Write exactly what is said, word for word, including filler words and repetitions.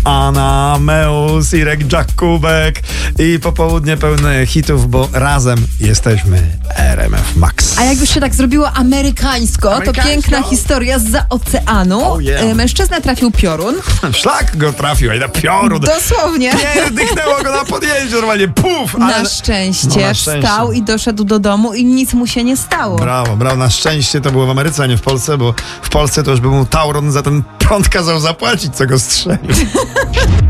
Anna, Meus, Irek Jakubek i popołudnie pełne hitów, bo razem jesteśmy R M F Max. A jakby się tak zrobiło amerykańsko, Amerykańsko? to piękna historia zza oceanu. Oh yeah. Mężczyzna trafił piorun. Szlak go trafił, a na piorun. Dosłownie. Pierdyknęło go na podjeździe, normalnie puf! Na ale- szczęście No, na szczęście. wstał i doszedł do domu i nic mu się nie stało. Brawo, brawo. Na szczęście to było w Ameryce, a nie w Polsce, bo w Polsce to już by mu Tauron za ten prąd kazał zapłacić, co go strzelił.